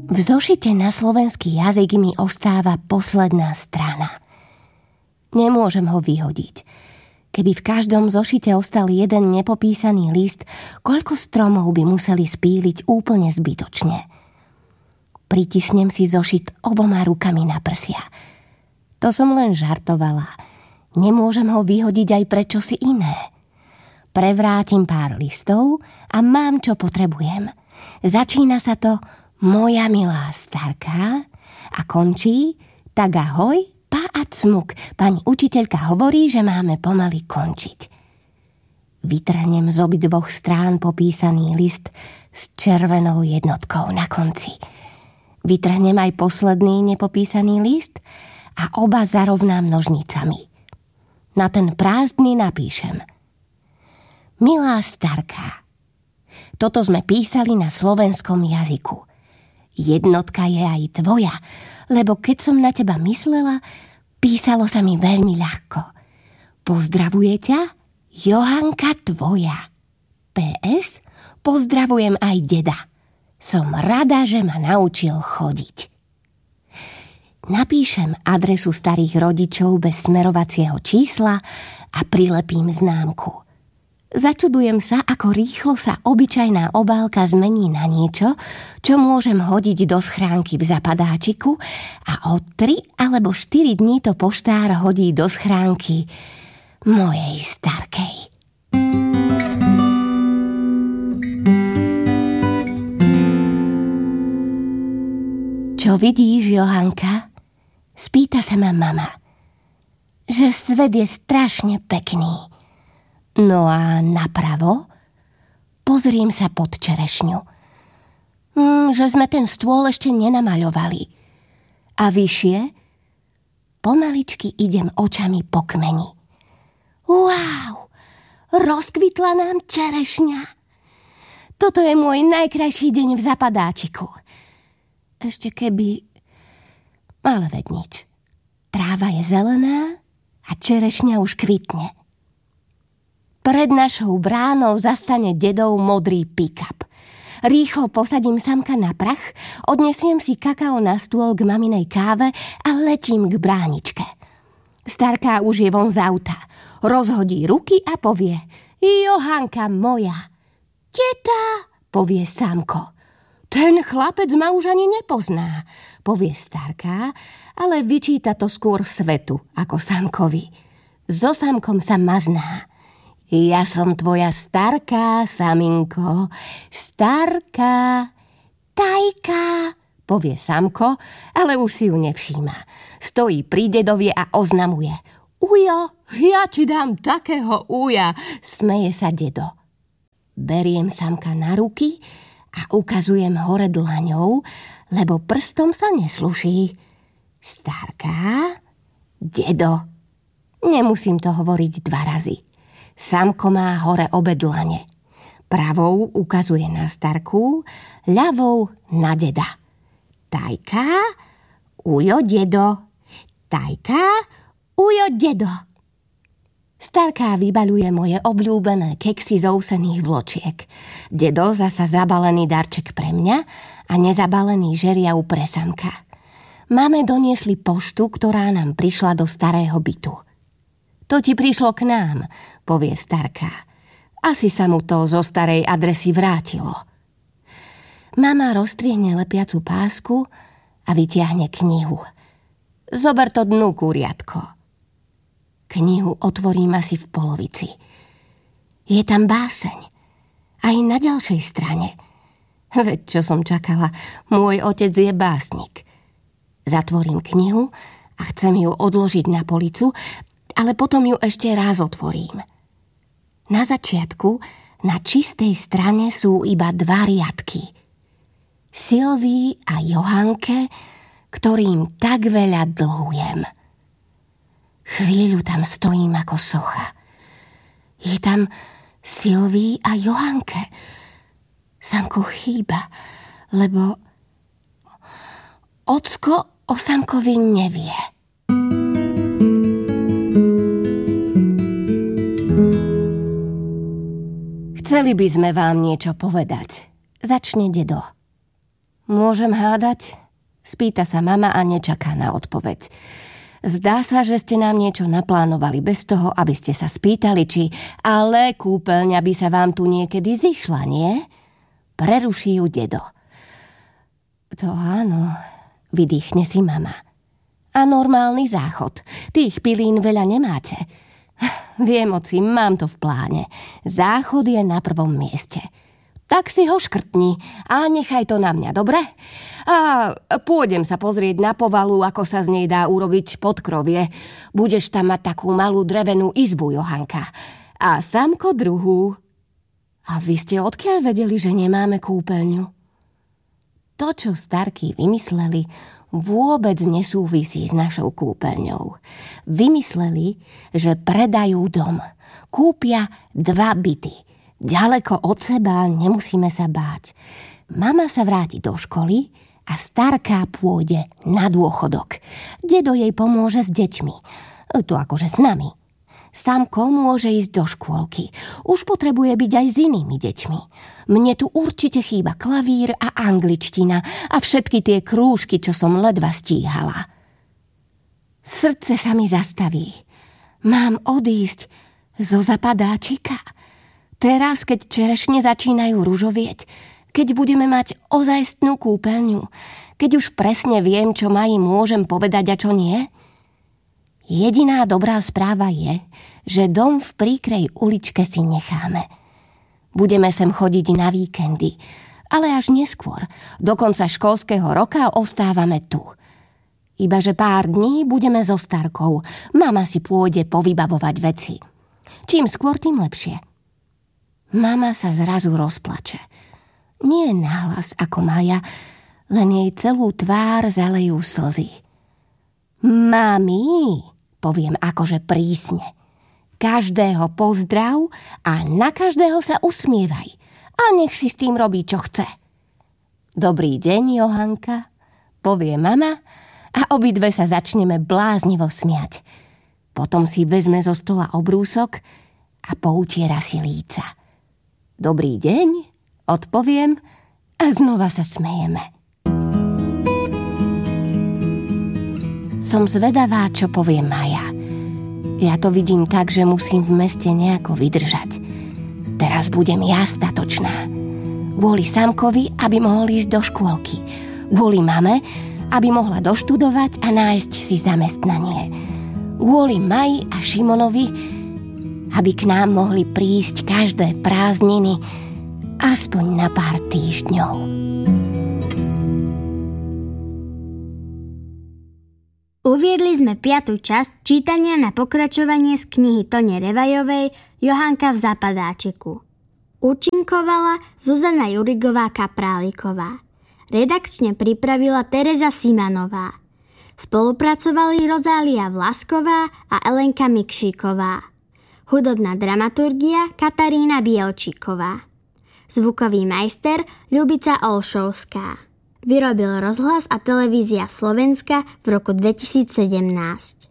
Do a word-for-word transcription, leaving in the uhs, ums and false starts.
V zošite na slovenský jazyk mi ostáva posledná strana. Nemôžem ho vyhodiť. Keby v každom zošite ostal jeden nepopísaný list, koľko stromov by museli spíliť úplne zbytočne. Pritisnem si zošit oboma rukami na prsia. To som len žartovala. Nemôžem ho vyhodiť aj pre čosi iné. Prevrátim pár listov a mám, čo potrebujem. Začína sa to Moja milá starka a končí Tak ahoj, pa a cmuk. Pani učiteľka hovorí, že máme pomaly končiť. Vytrhnem z obidvoch strán popísaný list s červenou jednotkou na konci. Vytrhnem aj posledný nepopísaný list a oba zarovnám nožnicami. Na ten prázdny napíšem: Milá starka, toto sme písali na slovenskom jazyku. Jednotka je aj tvoja, lebo keď som na teba myslela, písalo sa mi veľmi ľahko. Pozdravuje ťa Johanka tvoja. pé es. Pozdravujem aj deda. Som rada, že ma naučil chodiť. Napíšem adresu starých rodičov bez smerovacieho čísla a prilepím známku. Začudujem sa, ako rýchlo sa obyčajná obálka zmení na niečo, čo môžem hodiť do schránky v zapadáčiku a o tri alebo štyri dní to poštár hodí do schránky mojej starkej. Čo vidíš, Johanka? Spýta sa ma mama. Že svet je strašne pekný. No a napravo? Pozriem sa pod čerešňu. Mm, že sme ten stôl ešte nenamaľovali. A vyššie? Pomaličky idem očami po kmeni. Wow! Rozkvitla nám čerešňa. Toto je môj najkrajší deň v zapadáčiku. Ešte keby... Ale veď nič. Tráva je zelená a čerešňa už kvitne. Pred našou bránou zastane dedov modrý pick-up. Rýchlo posadím Samka na prach, odnesiem si kakao na stôl k maminej káve a letím k bráničke. Starka už je von z auta. Rozhodí ruky a povie: Johanka moja. Teta, povie Samko. Ten chlapec ma už ani nepozná, povie starka, ale vyčíta to skôr svetu ako Samkovi. So Samkom sa mazná. Ja som tvoja starka, Saminko. Starka. Tajka, povie Samko, ale už si ju nevšíma. Stojí pri dedovi a oznamuje: Ujo, ja ti dám takého uja, smeje sa dedo. Beriem Samka na ruky a ukazujem hore dlaňou, lebo prstom sa nesluší. Starka, dedo. Nemusím to hovoriť dva razy. Samko má hore obe dlane. Pravou ukazuje na starku, ľavou na deda. Tajka, ujo, dedo. Tajka, ujo, dedo. Starka vybaľuje moje obľúbené keksy z ousených vločiek. Dedo zasa zabalený darček pre mňa a nezabalený žeriav pre Samka. Máme doniesli poštu, ktorá nám prišla do starého bytu. To ti prišlo k nám, povie starka. Asi sa mu to zo starej adresy vrátilo. Mama roztriehne lepiacu pásku a vytiahne knihu. Zober to dnu, kuriatko. Knihu otvorím asi v polovici. Je tam báseň. Aj na ďalšej strane. Veď čo som čakala, môj otec je básnik. Zatvorím knihu a chcem ju odložiť na policu, ale potom ju ešte raz otvorím. Na začiatku, na čistej strane sú iba dva riadky. Silvii a Johanke, ktorým tak veľa dlhujem. Chvíľu tam stojím ako socha. Je tam Silvii a Johanke. Samko chýba, lebo ocko o Samkovi nevie. Chceli by sme vám niečo povedať. Začne dedo. Môžem hádať? Spýta sa mama a nečaká na odpoveď. Zdá sa, že ste nám niečo naplánovali bez toho, aby ste sa spýtali, či ale kúpeľňa by sa vám tu niekedy zišla, nie? Preruší ju dedo. To áno, vydýchne si mama. A normálny záchod. Tých pilín veľa nemáte. Viem, oci, mám to v pláne. Záchod je na prvom mieste. Tak si ho škrtni a nechaj to na mňa, dobre? A pôjdem sa pozrieť na povalu, ako sa z nej dá urobiť podkrovie. Budeš tam mať takú malú drevenú izbu, Johanka. A Samko druhú. A vy ste odkiaľ vedeli, že nemáme kúpeľňu? To, čo starky vymysleli, vôbec nesúvisí s našou kúpeľňou. Vymysleli, že predajú dom. Kúpia dva byty. Ďaleko od seba, nemusíme sa báť. Mama sa vráti do školy a starká pôjde na dôchodok. Dedo jej pomôže s deťmi. To akože s nami. Samko môže ísť do škôlky. Už potrebuje byť aj s inými deťmi. Mne tu určite chýba klavír a angličtina a všetky tie krúžky, čo som ledva stíhala. Srdce sa mi zastaví. Mám odísť zo zapadáčika. Teraz, keď čerešne začínajú ružovieť, keď budeme mať ozajstnú kúpeľňu, keď už presne viem, čo ma im môžem povedať a čo nie. Jediná dobrá správa je, že dom v príkrej uličke si necháme. Budeme sem chodiť na víkendy, ale až neskôr, do konca školského roka ostávame tu. Ibaže pár dní budeme so starkou, mama si pôjde povybavovať veci. Čím skôr, tým lepšie. Mama sa zrazu rozplače. Nie nahlas ako Maja, len jej celú tvár zalejú slzy. Mami, poviem akože prísne. Každého pozdrav a na každého sa usmievaj. A nech si s tým robí, čo chce. Dobrý deň, Johanka, povie mama a obidve sa začneme bláznivo smiať. Potom si vezme zo stola obrúsok a poutiera si líca. Dobrý deň, odpoviem a znova sa smejeme. Som zvedavá, čo povie Maja. Ja to vidím tak, že musím v meste nejako vydržať. Teraz budem ja statočná. Kvôli Samkovi, aby mohol ísť do škôlky. Kvôli mame, aby mohla doštudovať a nájsť si zamestnanie. Kvôli Maji a Šimonovi, aby k nám mohli prísť každé prázdniny aspoň na pár týždňov. Uviedli sme piatu časť čítania na pokračovanie z knihy Tone Revajovej Johanka v zapadáčiku. Účinkovala Zuzana Jurigová-Kapráliková. Redakčne pripravila Tereza Simanová. Spolupracovali Rozália Vlasková a Elenka Mikšíková. Hudobná dramaturgia Katarína Bielčíková. Zvukový majster Ľubica Olšovská. Vyrobil Rozhlas a televízia Slovenska v roku dvetisícsedemnásť.